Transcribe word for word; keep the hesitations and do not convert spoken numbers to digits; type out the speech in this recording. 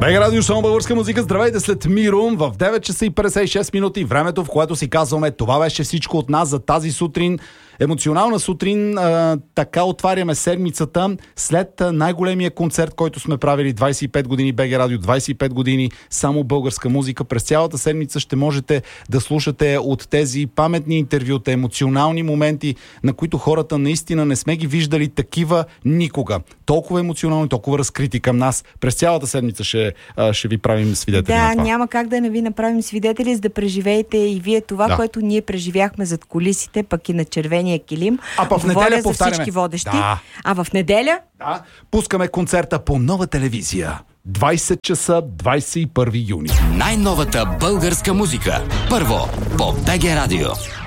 БГ Радио, шоу българска музика. Здравейте след Мирум в девет часа и петдесет и шест минути. Времето, в което си казваме, това беше всичко от нас за тази сутрин. Емоционална сутрин, а, така отваряме седмицата след най-големия концерт, който сме правили двайсет и пет години БГ Радио, двайсет и пет години само българска музика. През цялата седмица ще можете да слушате от тези паметни интервюта, емоционални моменти, на които хората наистина не сме ги виждали такива никога. Толкова емоционални, толкова разкрити към нас. През цялата седмица ще, ще ви правим свидетели да, на това. Да, няма как да не ви направим свидетели, за да преживеете и вие това, да. което ние преживяхме зад кулисите, пък и на червения килим. А в неделя повтаряме. За всички водещи. Да. А в неделя? Да, пускаме концерта по Нова телевизия. двайсет часа, двайсет и първи юни. Най-новата българска музика. Първо по БГ Радио.